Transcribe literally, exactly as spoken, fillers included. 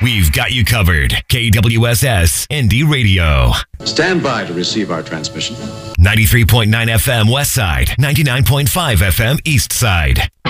We've got you covered. K W S S Indie Radio. Stand by to receive our transmission. ninety-three point nine F M West Side, ninety-nine point five F M East Side.